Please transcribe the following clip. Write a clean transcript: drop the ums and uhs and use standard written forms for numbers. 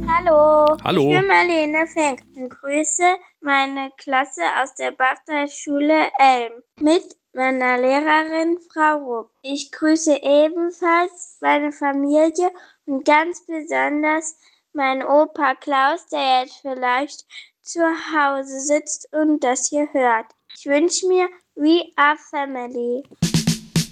Hallo, ich Hallo. bin Marlene Fink und grüße meine Klasse aus der Bachtal-Schule Elm mit meiner Lehrerin Frau Rupp. Ich grüße ebenfalls meine Familie und ganz besonders meinen Opa Klaus, der jetzt vielleicht zu Hause sitzt und das hier hört. Ich wünsche mir We Are Family.